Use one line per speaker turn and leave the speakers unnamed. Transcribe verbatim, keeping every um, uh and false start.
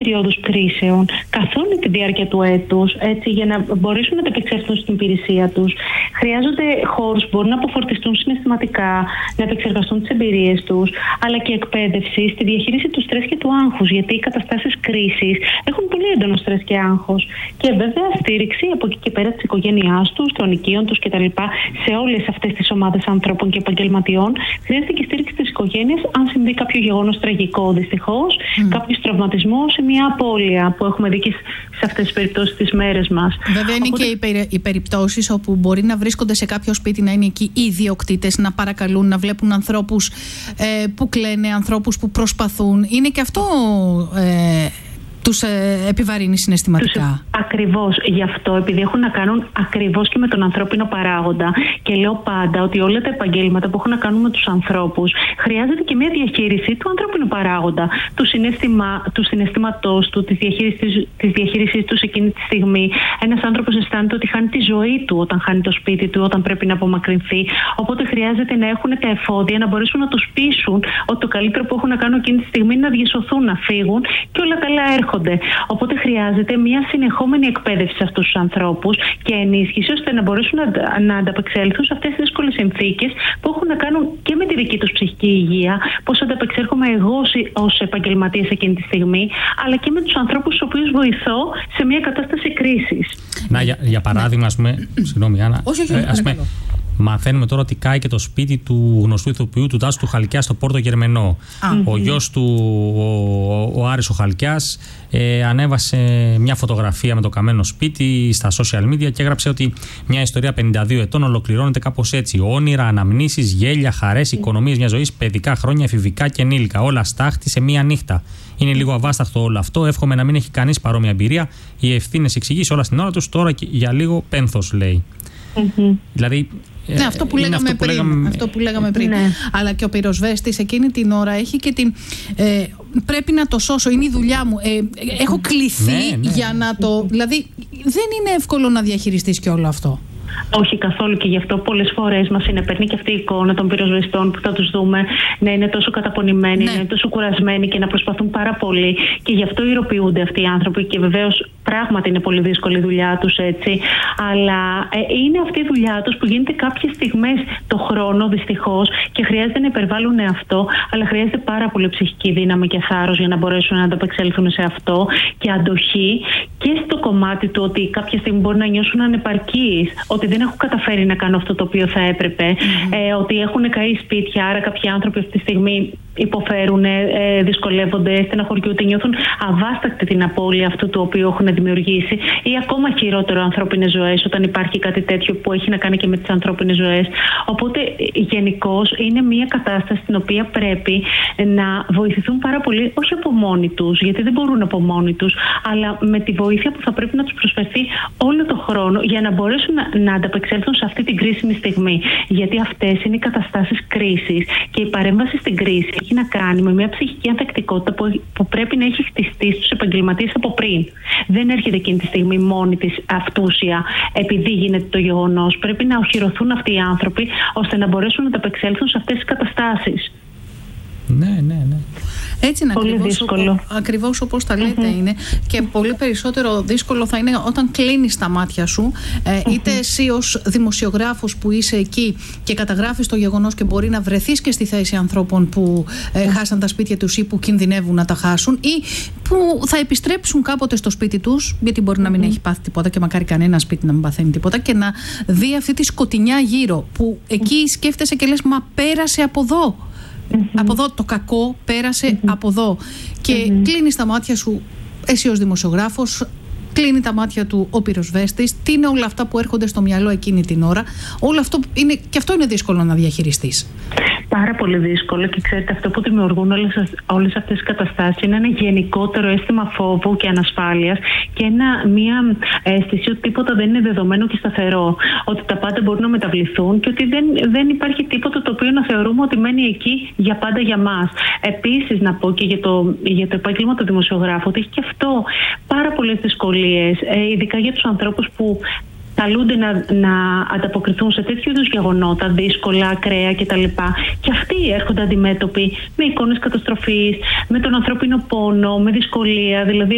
περιόδους κρίσεων καθ' όλη τη διάρκεια του έτους, έτσι, για να μπορέσουν να επεξέλθουν στην υπηρεσία τους. Χρειάζονται χώρους που μπορούν να αποφορτιστούν συναισθηματικά, να επεξεργαστούν τις εμπειρίες τους, αλλά και εκπαίδευση στη διαχείριση του στρες και του άγχους, γιατί οι καταστάσεις κρίσης έχουν πολύ έντονο στρες και άγχος. Και βέβαια στήριξη από εκεί και πέρα της οικογένειάς τους, των οικείων τους κτλ. Σε όλες αυτές τις ομάδες ανθρώπων και επαγγελματιών χρειάζεται και στήριξη της οικογένειας αν συμβεί κάποιο γεγονός τραγικό, δυστυχώς, mm. κάποιος τραυματισμός ή μια απώλεια που έχουμε δει και σε αυτές τις περιπτώσεις τις μέρες μας.
Βέβαια είναι Οπότε... και οι, περι... οι περιπτώσεις όπου μπορεί να βρίσκονται σε κάποιο σπίτι, να είναι εκεί οι ιδιοκτήτες, να παρακαλούν, να βλέπουν ανθρώπους ε, που κλαίνε, ανθρώπους που προσπαθούν. Είναι και αυτό... Ε, τους ε, επιβαρύνει συναισθηματικά.
Ακριβώς. Γι' αυτό, επειδή έχουν να κάνουν ακριβώς και με τον ανθρώπινο παράγοντα, και λέω πάντα ότι όλα τα επαγγέλματα που έχουν να κάνουν με τους ανθρώπους χρειάζεται και μια διαχείριση του ανθρώπινου παράγοντα, του, συναισθημα, του συναισθήματός του, της διαχείρισης, της διαχείρισης του σε εκείνη τη στιγμή. Ένας άνθρωπος αισθάνεται ότι χάνει τη ζωή του όταν χάνει το σπίτι του, όταν πρέπει να απομακρυνθεί. Οπότε χρειάζεται να έχουν τα εφόδια, να μπορέσουν να τους πείσουν ότι το καλύτερο που έχουν να κάνουν εκείνη τη στιγμή είναι να διασωθούν, να φύγουν και όλα καλά έρχονται. Οπότε χρειάζεται μια συνεχόμενη εκπαίδευση σε αυτούς τους ανθρώπους και ενίσχυση ώστε να μπορέσουν να, να ανταπεξέλθουν σε αυτές τις δύσκολες συνθήκες που έχουν να κάνουν και με τη δική τους ψυχική υγεία, πώς ανταπεξέρχομαι εγώ ως επαγγελματίας εκείνη τη στιγμή, αλλά και με τους ανθρώπους τους οποίους βοηθώ σε μια κατάσταση κρίσης.
Να, για, για παράδειγμα, ας πούμε. Συγγνώμη, Άννα.
Όχι, όχι, όχι, ας πούμε,
μαθαίνουμε τώρα ότι κάει και το σπίτι του γνωστού ηθοποιού του Τάσου του Χαλκιά στο Πόρτο Γερμενό. Mm-hmm. Ο γιος του, ο, ο Άρης ο Χαλκιάς, ε, ανέβασε μια φωτογραφία με το καμένο σπίτι στα social media και έγραψε ότι μια ιστορία πενήντα δύο ετών ολοκληρώνεται κάπως έτσι. Όνειρα, αναμνήσεις, γέλια, χαρές, οικονομίες μια ζωής, παιδικά χρόνια, εφηβικά και ενήλικα. Όλα στάχτη σε μία νύχτα. Είναι λίγο αβάσταχτο όλο αυτό. Εύχομαι να μην έχει κανείς παρόμοια εμπειρία. Οι ευθύνες εξηγήσει όλα στην ώρα τους. Τώρα και για λίγο πένθος, λέει.
Mm-hmm.
Δηλαδή.
Ναι, αυτό που λέγαμε
αυτό που
πριν.
Λέγαμε...
Αυτό που λέγαμε πριν. Ναι. Αλλά και ο πυροσβέστης εκείνη την ώρα έχει και την. Ε, πρέπει να το σώσω, είναι η δουλειά μου. Ε, έχω κληθεί ναι, ναι. για να το. Δηλαδή, δεν είναι εύκολο να διαχειριστείς και όλο αυτό.
Όχι καθόλου, και γι' αυτό πολλές φορές μας συνεπέρνει και αυτή η εικόνα των πυροσβεστών που θα τους δούμε να είναι τόσο καταπονημένοι, ναι. να είναι τόσο κουρασμένοι και να προσπαθούν πάρα πολύ. Και γι' αυτό ηρωποιούνται αυτοί οι άνθρωποι και βεβαίως πράγματι είναι πολύ δύσκολη η δουλειά τους, έτσι. Αλλά ε, είναι αυτή η δουλειά τους που γίνεται κάποιες στιγμές το χρόνο, δυστυχώς, και χρειάζεται να υπερβάλλουν αυτό, αλλά χρειάζεται πάρα πολύ ψυχική δύναμη και θάρρος για να μπορέσουν να ανταπεξέλθουν σε αυτό, και αντοχή και στο κομμάτι του ότι κάποια στιγμή μπορεί να νιώσουν ανεπαρκείς, ότι δεν έχουν καταφέρει να κάνουν αυτό το οποίο θα έπρεπε, mm-hmm. ε, ότι έχουν καεί σπίτια, άρα κάποιοι άνθρωποι αυτή τη στιγμή υποφέρουν, ε, δυσκολεύονται, στεναχωριούνται, νιώθουν αβάστακτη την απώλεια αυτού του οποίου έχουν δημιουργήσει, ή ακόμα χειρότερο ανθρώπινες ζωές, όταν υπάρχει κάτι τέτοιο που έχει να κάνει και με τις ανθρώπινες ζωές. Οπότε γενικώς είναι μια κατάσταση στην οποία πρέπει να βοηθηθούν πάρα πολύ, όχι από μόνοι τους, γιατί δεν μπορούν από μόνοι τους, αλλά με τη βοήθεια που θα πρέπει να τους προσφερθεί όλο το χρόνο για να μπορέσουν να, να ανταπεξέλθουν σε αυτή την κρίσιμη στιγμή. Γιατί αυτές είναι οι καταστάσεις κρίσης και η παρέμβαση στην κρίση έχει να κάνει με μια ψυχική ανθεκτικότητα που, που πρέπει να έχει χτιστεί στους επαγγελματίες από πριν. Δεν έρχεται εκείνη τη στιγμή μόνη της αυτούσια επειδή γίνεται το γεγονός. Πρέπει να οχυρωθούν αυτοί οι άνθρωποι ώστε να μπορέσουν να ανταπεξέλθουν σε αυτές τις καταστάσεις.
Ναι, ναι, ναι.
Έτσι είναι, ακριβώς, οπό, ακριβώς όπως τα λέτε mm-hmm. είναι. Και πολύ περισσότερο δύσκολο θα είναι όταν κλείνεις τα μάτια σου, ε, mm-hmm. είτε εσύ ως δημοσιογράφος που είσαι εκεί και καταγράφεις το γεγονός και μπορεί να βρεθείς και στη θέση ανθρώπων που ε, mm-hmm. χάσαν τα σπίτια τους ή που κινδυνεύουν να τα χάσουν ή που θα επιστρέψουν κάποτε στο σπίτι τους, γιατί μπορεί να μην mm-hmm. έχει πάθει τίποτα και μακάρι κανένα σπίτι να μην παθαίνει τίποτα, και να δει αυτή τη σκοτεινιά γύρω που εκεί σκέφτεσαι και λες, μα πέρασε από εδώ. Mm-hmm. Από εδώ το κακό πέρασε mm-hmm. από εδώ. Και mm-hmm. κλείνεις τα μάτια σου εσύ ως δημοσιογράφος, κλείνει τα μάτια του ο πυροσβέστης. Τι είναι όλα αυτά που έρχονται στο μυαλό εκείνη την ώρα. Όλο αυτό είναι, και αυτό είναι δύσκολο να διαχειριστείς.
Πάρα πολύ δύσκολο, και ξέρετε, αυτό που δημιουργούν όλες, όλες αυτές τις καταστάσεις είναι ένα γενικότερο αίσθημα φόβου και ανασφάλειας και ένα, μια αίσθηση ότι τίποτα δεν είναι δεδομένο και σταθερό. Ότι τα πάντα μπορούν να μεταβληθούν και ότι δεν, δεν υπάρχει τίποτα το οποίο να θεωρούμε ότι μένει εκεί για πάντα για μας. Επίσης, να πω και για το, για το επάγγελμα του δημοσιογράφου ότι έχει και αυτό πάρα πολλές δυσκολίες, ειδικά για τους ανθρώπους που καλούνται να, να ανταποκριθούν σε τέτοιου είδους γεγονότα, δύσκολα, ακραία κτλ. Και αυτοί έρχονται αντιμέτωποι με εικόνες καταστροφής, με τον ανθρώπινο πόνο, με δυσκολία. Δηλαδή,